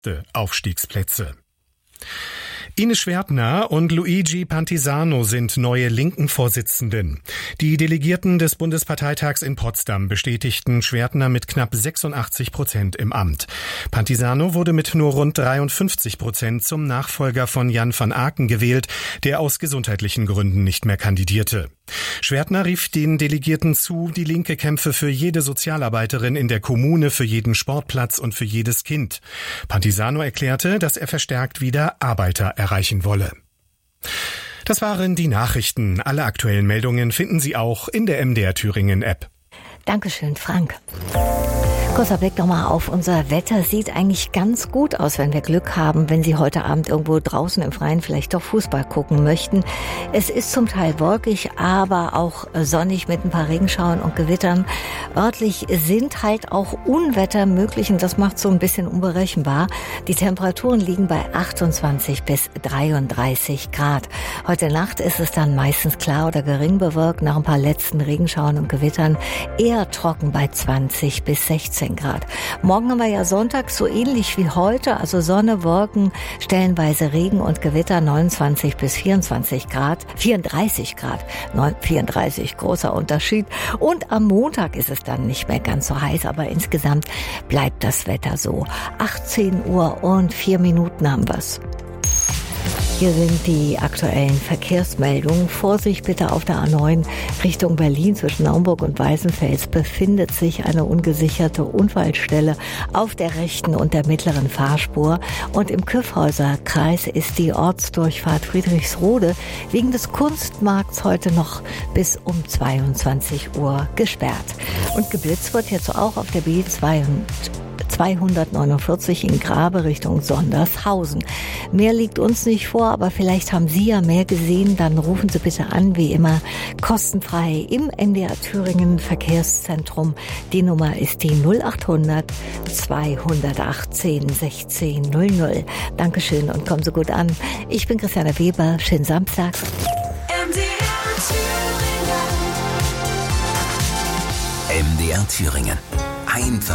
Aufstiegsplätze. Ines Schwertner und Luigi Pantisano sind neue Linken-Vorsitzenden. Die Delegierten des Bundesparteitags in Potsdam bestätigten Schwertner mit knapp 86% im Amt. Pantisano wurde mit nur rund 53% zum Nachfolger von Jan van Aken gewählt, der aus gesundheitlichen Gründen nicht mehr kandidierte. Schwertner rief den Delegierten zu, die Linke kämpfe für jede Sozialarbeiterin in der Kommune, für jeden Sportplatz und für jedes Kind. Pantisano erklärte, dass er verstärkt wieder Arbeiter erreichen wolle. Das waren die Nachrichten. Alle aktuellen Meldungen finden Sie auch in der MDR Thüringen App. Dankeschön, Frank. Kurzer Blick nochmal auf unser Wetter. Sieht eigentlich ganz gut aus, wenn wir Glück haben, wenn Sie heute Abend irgendwo draußen im Freien vielleicht doch Fußball gucken möchten. Es ist zum Teil wolkig, aber auch sonnig mit ein paar Regenschauern und Gewittern. Örtlich sind halt auch Unwetter möglich und das macht so ein bisschen unberechenbar. Die Temperaturen liegen bei 28 bis 33 Grad. Heute Nacht ist es dann meistens klar oder gering bewölkt, nach ein paar letzten Regenschauern und Gewittern eher trocken bei 20 bis 16 Grad. Morgen haben wir ja Sonntag, so ähnlich wie heute, also Sonne, Wolken, stellenweise Regen und Gewitter, 29 bis 34 Grad, 34 Grad, 34, großer Unterschied. Und am Montag ist es dann nicht mehr ganz so heiß, aber insgesamt bleibt das Wetter so. 18 Uhr und 4 Minuten haben wir's. Hier sind die aktuellen Verkehrsmeldungen. Vorsicht bitte auf der A9 Richtung Berlin zwischen Naumburg und Weißenfels befindet sich eine ungesicherte Unfallstelle auf der rechten und der mittleren Fahrspur. Und im Kyffhäuser Kreis ist die Ortsdurchfahrt Friedrichsrode wegen des Kunstmarkts heute noch bis um 22 Uhr gesperrt. Und geblitzt wird jetzt auch auf der B249 in Grabe Richtung Sondershausen. Mehr liegt uns nicht vor, aber vielleicht haben Sie ja mehr gesehen, dann rufen Sie bitte an, wie immer, kostenfrei im MDR Thüringen Verkehrszentrum. Die Nummer ist die 0800 218 1600. Dankeschön und kommen Sie gut an. Ich bin Christiane Weber. Schönen Samstag. MDR Thüringen. Einfach